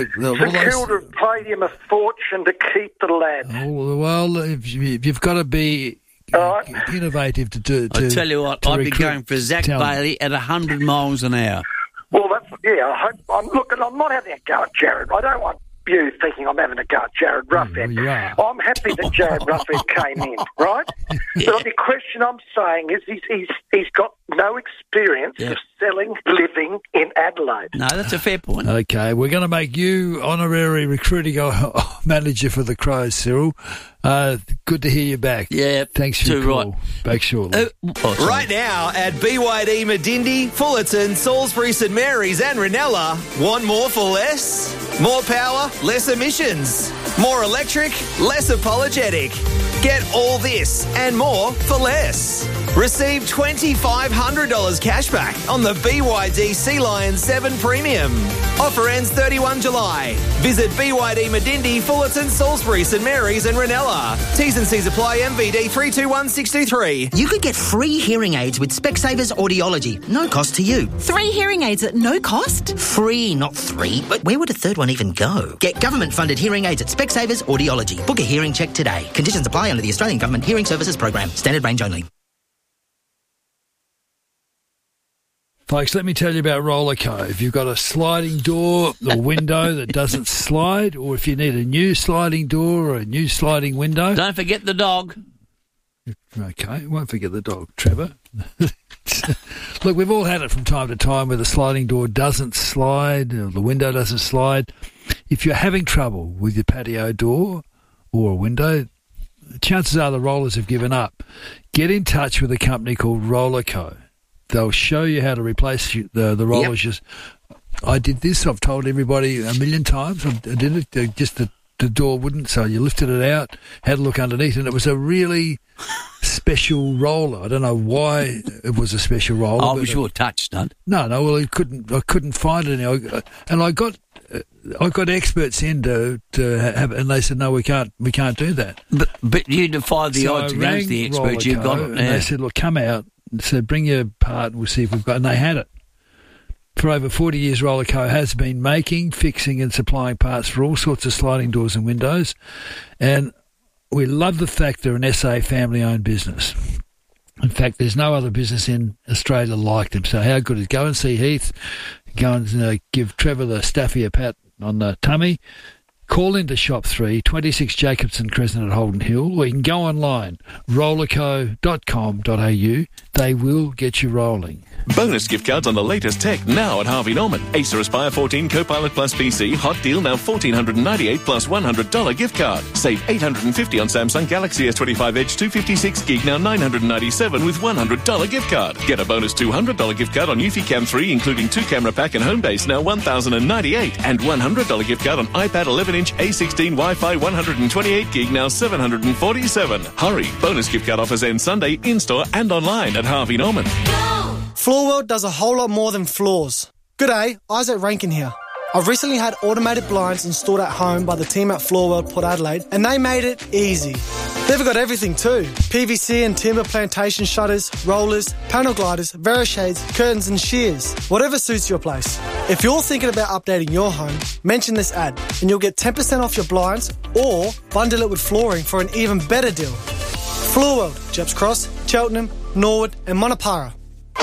Kilda have paid him a fortune to keep the lad.
Oh, well, if you've got to be innovative to do.
I tell you what, I'd be going for Zach Bailey at 100 miles an hour.
Well, I'm not having a go at Jared. I don't want you thinking I'm having a go at Jared Ruffhead. I'm happy that Jared Ruffhead came in, right? But the question I'm saying is he's got no experience of selling, living in Adelaide.
No, that's a fair point.
Okay, we're going to make you honorary recruiting manager for the Crows, Cyril. Good to hear you back.
Yeah,
thanks for your call.
Right.
Back shortly.
Right now at BYD Medindi, Fullerton, Salisbury, St Mary's and Ranella. Want more for less? More power, less emissions. More electric, less apologetic. Get all this and more for less. Receive $2,500 cash back on the BYD Sea Lion 7 Premium. Offer ends 31 July. Visit BYD Medindi, Fullerton, Salisbury, St Mary's and Ranella. T's and C's apply. MVD 321623.
You could get free hearing aids with Specsavers Audiology. No cost to you.
3 hearing aids at no cost?
Free, not 3. But where would a third one even go? Get government-funded hearing aids at Specsavers Audiology. Book a hearing check today. Conditions apply under the Australian Government Hearing Services Program. Standard range only.
Folks, let me tell you about Rollerco. If you've got a sliding door or window that doesn't slide, or if you need a new sliding door or a new sliding window...
Don't forget the dog.
Okay, won't forget the dog, Trevor. Look, we've all had it from time to time where the sliding door doesn't slide or the window doesn't slide. If you're having trouble with your patio door or a window, chances are the rollers have given up. Get in touch with a company called Rollerco. They'll show you how to replace the rollers. Yep. I did this. I've told everybody a million times. I did it. Just the door wouldn't. So you lifted it out, had a look underneath, and it was a really special roller. I don't know why it was a special roller.
Oh, it was your touch stunt.
No. Well, I couldn't find it. And I got experts in to have, and they said no, we can't do that.
But you defied the odds against the experts. You've got it.
And they said, look, come out. So bring your part and we'll see if we've got... And they had it. For over 40 years, Rollerco has been making, fixing and supplying parts for all sorts of sliding doors and windows. And we love the fact they're an SA family-owned business. In fact, there's no other business in Australia like them. So how good is it? Go and see Heath. Go and give Trevor the Staffy a pat on the tummy. Call into Shop 3, 26 Jacobson Crescent at Holden Hill, or you can go online, rollerco.com.au. They will get you rolling.
Bonus gift cards on the latest tech now at Harvey Norman. Acer Aspire 14 Copilot Plus PC, hot deal now $1,498 plus $100 gift card. Save $850 on Samsung Galaxy S25 Edge 256 gig, now $997 with $100 gift card. Get a bonus $200 gift card on Eufy Cam 3, including 2-camera pack and Homebase, now $1,098, and $100 gift card on iPad 11-inch A16 Wi-Fi 128 gig, now $747. Hurry! Bonus gift card offers end Sunday in-store and online at Harvey Norman.
Floor World does a whole lot more than floors. G'day, Isaac Rankin here. I've recently had automated blinds installed at home by the team at Floor World Port Adelaide, and they made it easy. They've got everything too. PVC and timber plantation shutters, rollers, panel gliders, Verishades, curtains and shears. Whatever suits your place. If you're thinking about updating your home, mention this ad and you'll get 10% off your blinds or bundle it with flooring for an even better deal. Floor World, Jeps Cross, Cheltenham, Norwood and Monopara.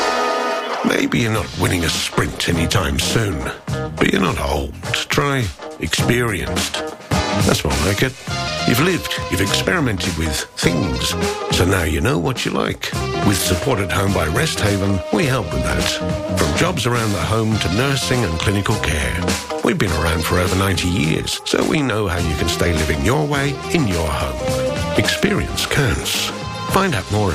Maybe you're not winning a sprint anytime soon, but you're not old. Try experienced. That's more like it. You've lived, you've experimented with things, so now you know what you like. With Support at Home by Rest Haven, we help with that. From jobs around the home to nursing and clinical care. We've been around for over 90 years, so we know how you can stay living your way in your home. Experience counts. Find out more at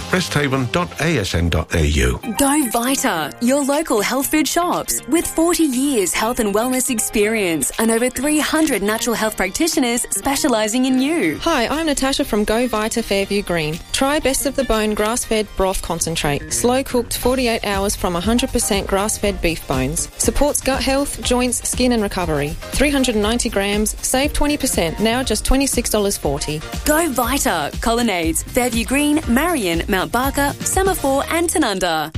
resthaven.asn.au.
Go Vita, your local health food shops. With 40 years health and wellness experience and over 300 natural health practitioners specialising in you.
Hi, I'm Natasha from Go Vita Fairview Green. Try Best of the Bone grass-fed broth concentrate. Slow-cooked 48 hours from 100% grass-fed beef bones. Supports gut health, joints, skin and recovery. 390 grams, save 20%, now just $26.40.
Go Vita, Colonnades, Fairview Green, Marion, Mount Barker, Semaphore and Tanunda.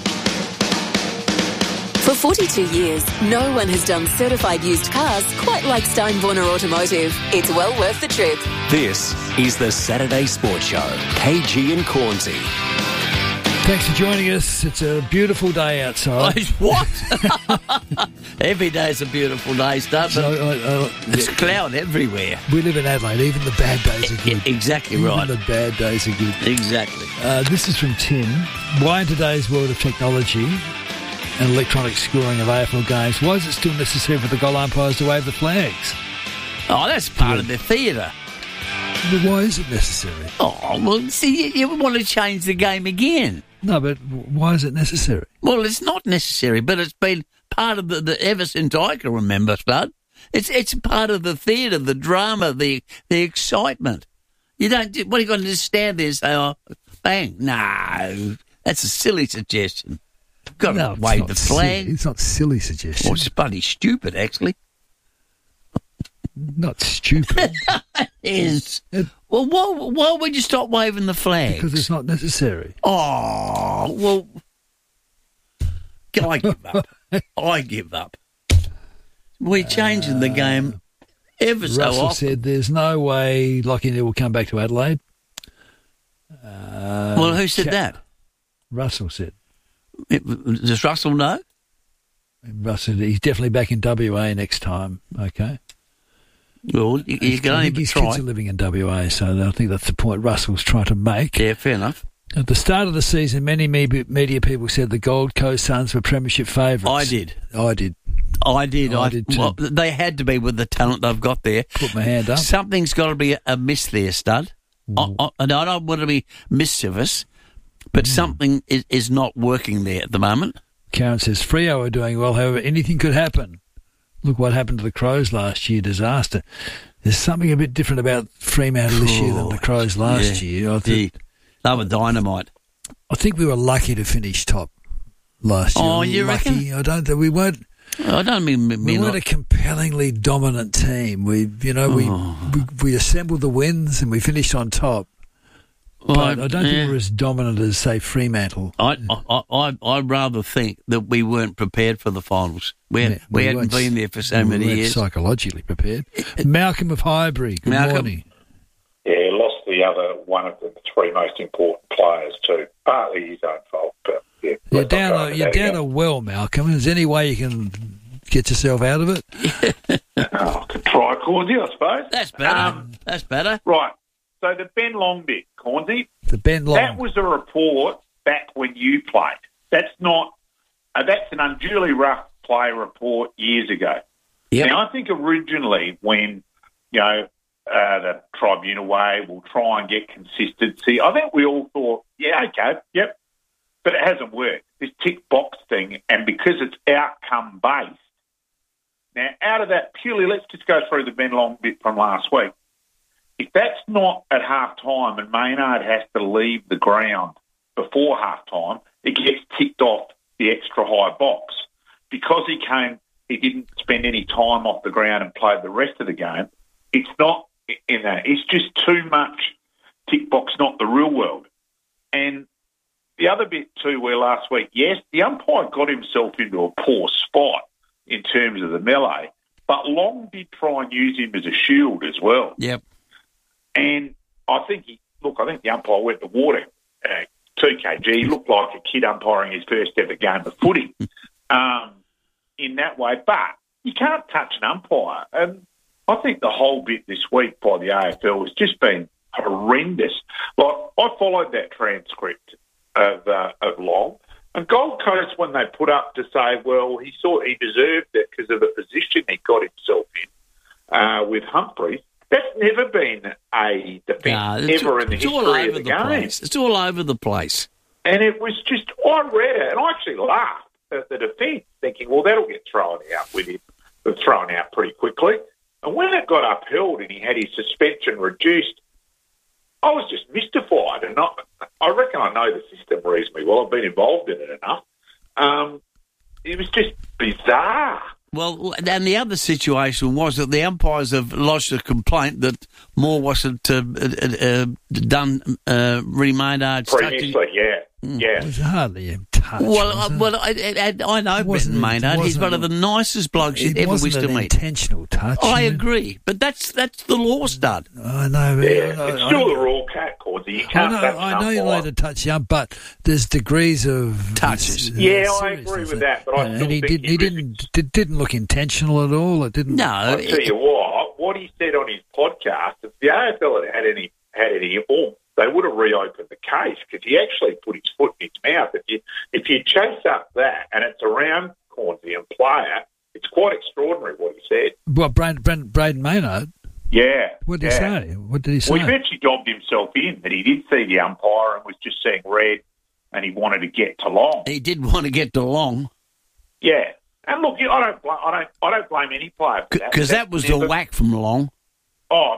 For 42 years, no one has done certified used cars quite like Steinborner Automotive. It's well worth the trip.
This is the Saturday Sports Show. KG and Cornsey.
Thanks for joining us. It's a beautiful day outside.
What? Every day's a beautiful day, Stud. It's cloud everywhere.
We live in Adelaide. Even the bad days are good.
Exactly
Even
right.
the bad days are good.
Exactly.
This is from Tim. Why in today's world of technology and electronic scoring of AFL games, why is it still necessary for the goal umpires to wave the flags?
Oh, that's part of the theatre.
But why is it necessary?
Oh, well, see, you want to change the game again.
No, but why is it necessary?
Well, it's not necessary, but it's been part of the ever since I can remember, Spud. It's part of the theatre, the drama, the excitement. You don't. What are you going to just stand there and say, "Oh, bang"? No, that's a silly suggestion. Got to wave the flag.
It's not a silly suggestion.
Well, it's bloody stupid, actually.
Not stupid.
It is. Well, why would you stop waving the flag?
Because it's not necessary.
Oh, well, I give up. I give up. We're changing the game ever so often.
Russell said there's no way Lachie Neale will come back to Adelaide.
Well, who said that?
Russell said.
Does Russell know?
Russell, he's definitely back in WA next time, okay?
Well, you can only
his
try.
kids are living in WA, so I think that's the point Russell's trying to make.
Yeah, fair enough.
At the start of the season, many media people said the Gold Coast Suns were premiership favourites.
I did.
I did too.
Well, they had to be with the talent they've got there.
Put my hand up.
Something's got to be amiss there, Stud. I don't want to be mischievous, but something is not working there at the moment.
Karen says, Freo are doing well, however, anything could happen. Look what happened to the Crows last year, disaster. There's something a bit different about Fremantle this year than the Crows last year. I think
they were dynamite.
I think we were lucky to finish top last year.
Oh, you
lucky.
reckon?
I don't think we weren't.
I don't mean
we weren't a compellingly dominant team. We assembled the wins and we finished on top. Well, but I don't think we're as dominant as, say, Fremantle.
I'd rather think that we weren't prepared for the finals. We hadn't been there for so many years.
Psychologically prepared. Malcolm of Highbury, good morning.
Yeah, lost the other one of the three most important players too. Partly his own fault, but yeah.
You're down a well, Malcolm. Is there any way you can get yourself out of it?
I could try, Cornsey, I suppose.
That's better. That's better.
Right. So the Ben Long bit, Cornsey.
The Ben Long.
That was a report back when you played. That's not. That's an unduly rough play report years ago.
Yep.
Now I think originally when the Tribunal way will try and get consistency, I think we all thought, yeah, okay, yep, but it hasn't worked. This tick box thing, and because it's outcome based. Now out of that purely, let's just go through the Ben Long bit from last week. If that's not at half-time and Maynard has to leave the ground before half-time, it gets ticked off the extra high box. Because he didn't spend any time off the ground and played the rest of the game, it's not in that. It's just too much tick box, not the real world. And the other bit too, where last week, yes, the umpire got himself into a poor spot in terms of the melee, but Long did try and use him as a shield as well.
Yep.
And I think the umpire went to water 2kg. He looked like a kid umpiring his first ever game of footy in that way. But you can't touch an umpire. And I think the whole bit this week by the AFL has just been horrendous. Like, I followed that transcript of Long. And Gold Coast, when they put up to say, well, he thought he deserved it because of the position he got himself in with Humphreys, that's never been a defence ever in the history of the game.
It's all over the place.
And it was just, I read it and I actually laughed at the defence, thinking, well, that'll get thrown out with him. But thrown out pretty quickly. And when it got upheld and he had his suspension reduced, I was just mystified. And I reckon I know the system reasonably well. I've been involved in it enough. It was just bizarre.
Well, and the other situation was that the umpires have lodged a complaint that Moore wasn't done Maynard.
Previously, yeah.
It was hardly touch.
I know Brenton Maynard. He's one of the nicest blokes you'd ever wish to meet.
Intentional touch.
I agree, but that's the law, stud.
I know.
It's still the raw cat, Cordy. You can't touch
I know you're allowed to touch young, but there's degrees of
touches.
I agree with that, but I still think
he didn't look intentional at all. It didn't.
No,
I'll tell you what he said on his podcast. If the AFL had any oomph, they would have reopened the case because he actually put his foot in his mouth. If you chase up that and it's around Cornsey and player, it's quite extraordinary what he said.
Well, Braden Maynard.
Yeah.
What did he say? What did he say?
Well, he eventually dobbed himself in that he did see the umpire and was just seeing red, and he wanted to get to long.
He did want to get to long.
Yeah. And look, I don't blame any player for that.
Because that was a whack from long.
Oh,